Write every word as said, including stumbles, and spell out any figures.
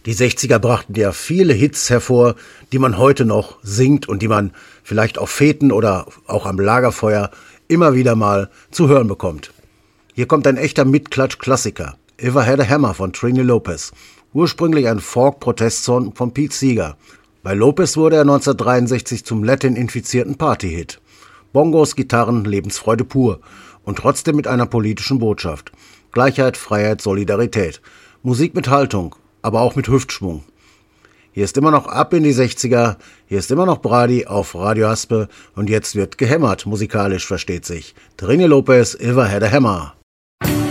Die sechziger brachten ja viele Hits hervor, die man heute noch singt und die man vielleicht auf Feten oder auch am Lagerfeuer immer wieder mal zu hören bekommt. Hier kommt ein echter Mitklatsch-Klassiker, If I Had a Hammer von Trini Lopez, ursprünglich ein Folk-Protestsong von Pete Seeger. Bei Lopez wurde er neunzehnhundertdreiundsechzig zum Latin-infizierten Party-Hit. Bongos, Gitarren, Lebensfreude pur und trotzdem mit einer politischen Botschaft. Gleichheit, Freiheit, Solidarität. Musik mit Haltung, aber auch mit Hüftschwung. Hier ist immer noch Ab in die sechziger, hier ist immer noch Brady auf Radio Haspe und jetzt wird gehämmert, musikalisch versteht sich. Trini Lopez, If I Had a Hammer.